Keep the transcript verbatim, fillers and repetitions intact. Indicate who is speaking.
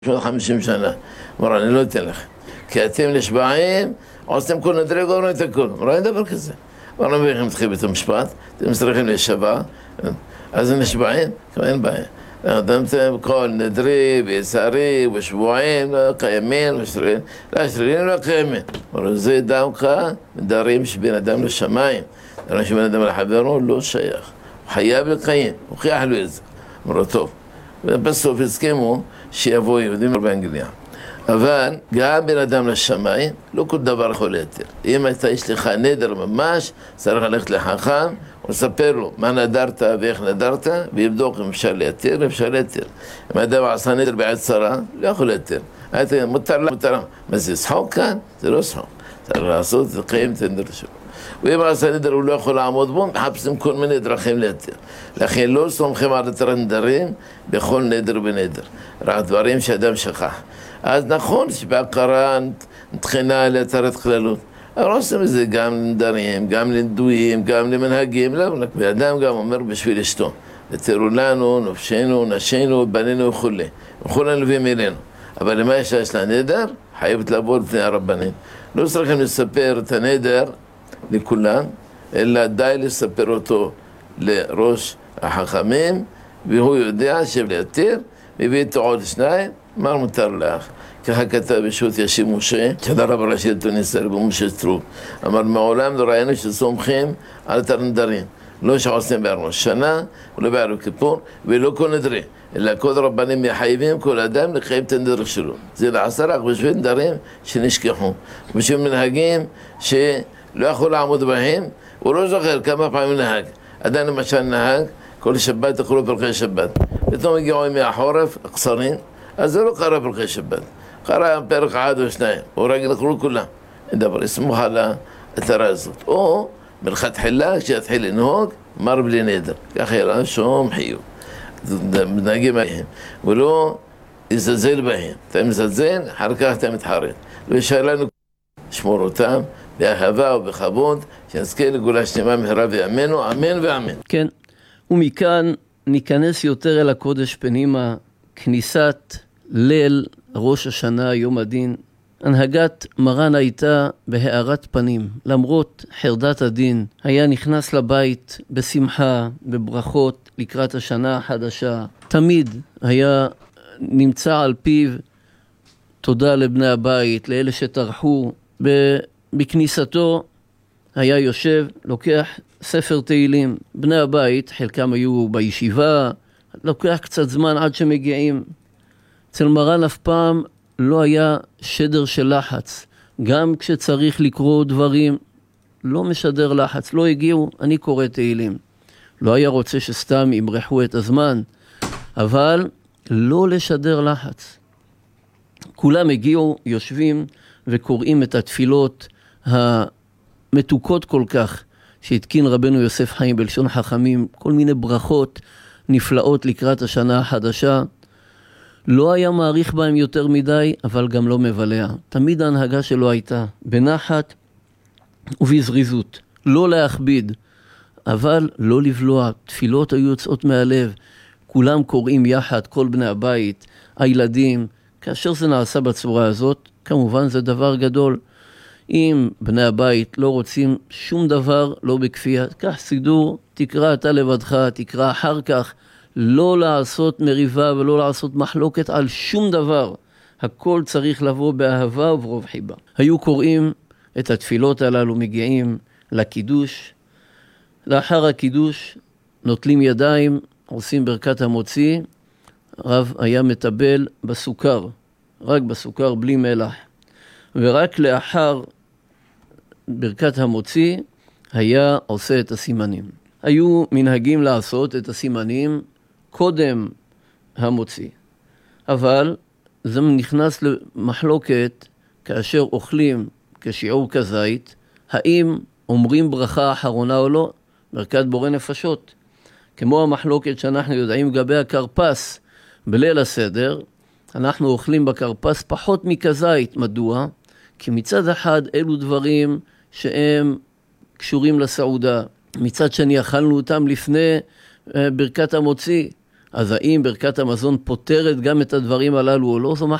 Speaker 1: חמישים שנה, אמר, אני לא אתן לכם, כי אתם נשבעים, עושים כל נדרי גורם את הכל. אמר, אין דבר כזה. אמר, לא מביאים להתחיל בית המשפט, אתם צריכים להישבע, אז הם נשבעים, כבר אין בעיה. אתם כל נדרי ויצערי ושבועים, לא קיימים, לא שרירים לא קיימים. אמר, זה דווקא דברים שבין אדם לשמיים, דברים שבין אדם לחברו לא שייך. הוא חייב לקיים, הוא חייב לו את זה. אמרו, טוב. ובסוף הסכימו שיבואו יהודים באנגליה. אבל גם בין אדם לשמיים, לא כל דבר יכול להתיר. אם אתה יש לך נדר ממש, צריך ללכת לחכם, ולספר לו מה נדרת ואיך נדרת, ויבדוק אם אפשר להתיר, אפשר להתיר. אם אדם עשה נדר בעד צרה, לא יכול להתיר. מותר לה, מותר לה. מה זה, שחוק כאן? זה לא שחוק. צריך לעשות, זה קיים את הנדר שלו. ואם עשה נדר הוא לא יכול לעמוד בו, מחפשים כל מיני דרכים להתיר. לכן לא סומכים על התרת נדרים בכל נדר ונדר. רק דברים שאדם שכח. אז נכון שבהכרה נתחינה להתרת כללות. אבל לא עושים את זה גם לנדרים, גם לנדויים, גם למנהגים. לא, ואדם גם אומר בשביל אשתו. ותראו לנו, נפשנו, נשינו, בנינו וכולי. וכולם נביאים אלינו. אבל למה יש לה נדר? חייבת לבוא לפני הרבנים. לא צריכים לספר את הנדר לכולם, אלא די לספר אותו לראש החכמים, והוא יודע שלהתיר, מביא איתו עוד שניים, מה מותר לך? ככה כתב בשו"ת ישיב משה, שדר רב ראשי לתוניס רבי משה סטרוק, אמר, מעולם לא ראינו שסומכים על תרת נדרים, לא שעושים בערב ראש שנה, ולא בערב כיפור, ולא כל נדרי, אלא כל רבנים מחייבים כל אדם לקיים את הנדר שלו. זה נעשה רק בשביל נדרים שנשכחו, בשביל מנהגים ש... לא יכול לעמוד בהם, הוא לא זוכר כמה פעמים נהג. אדם למשל נהג, כל שבת תאכלו פרחי שבת. פתאום הגיעו ימי החורף, קצרים, אז זה לא קרה פרחי שבת. קרה פרק אחד או שניים, או רגל אכלו כולם. אין דבר, יסמוך על ההתרה הזאת. או מלכתחילה, כשיתחיל לנהוג, מר בלי נדר. ככה יראה שום חיוב. מנהגים בהם. ולא יזלזל בהם. אתה מזלזל, אחר כך אתה מתחרט. לא ישאר לנו שמור אותם. באהבה ובכבוד, שנזכה לגאולה שלמה מהרה וימינו, אמן ואמן.
Speaker 2: כן, ומכאן ניכנס יותר אל הקודש פנימה, כניסת ליל ראש השנה, יום הדין. הנהגת מרן הייתה בהארת פנים, למרות חרדת הדין, היה נכנס לבית בשמחה, בברכות לקראת השנה החדשה. תמיד היה נמצא על פיו תודה לבני הבית, לאלה שטרחו ב... בכניסתו היה יושב, לוקח ספר תהילים. בני הבית, חלקם היו בישיבה, לוקח קצת זמן עד שמגיעים. אצל מרן אף פעם לא היה שדר של לחץ. גם כשצריך לקרוא דברים, לא משדר לחץ. לא הגיעו, אני קורא תהילים. לא היה רוצה שסתם ימרחו את הזמן, אבל לא לשדר לחץ. כולם הגיעו, יושבים וקוראים את התפילות המתוקות כל כך שהתקין רבנו יוסף חיים בלשון חכמים, כל מיני ברכות נפלאות לקראת השנה החדשה. לא היה מעריך בהם יותר מדי, אבל גם לא מבלע. תמיד ההנהגה שלו הייתה בנחת ובזריזות, לא להכביד, אבל לא לבלוע. תפילות היו יוצאות מהלב, כולם קוראים יחד, כל בני הבית, הילדים. כאשר זה נעשה בצורה הזאת, כמובן זה דבר גדול. אם בני הבית לא רוצים שום דבר, לא בכפייה, כך סידור, תקרא אתה לבדך, תקרא אחר כך, לא לעשות מריבה ולא לעשות מחלוקת על שום דבר. הכל צריך לבוא באהבה וברוב חיבה. היו קוראים את התפילות הללו, מגיעים לקידוש. לאחר הקידוש נוטלים ידיים, עושים ברכת המוציא. רב היה מטבל בסוכר, רק בסוכר בלי מלח. ורק לאחר ברכת המוציא היה עושה את הסימנים. היו מנהגים לעשות את הסימנים קודם המוציא. אבל זה נכנס למחלוקת כאשר אוכלים כשיעור כזית, האם אומרים ברכה אחרונה או לא, ברכת בורא נפשות. כמו המחלוקת שאנחנו יודעים לגבי הקרפס בליל הסדר, אנחנו אוכלים בקרפס פחות מכזית. מדוע? כי מצד אחד אלו דברים שהם קשורים לסעודה. מצד שני אכלנו אותם לפני ברכת המוציא. אז האם ברכת המזון פותרת גם את הדברים הללו או לא? זו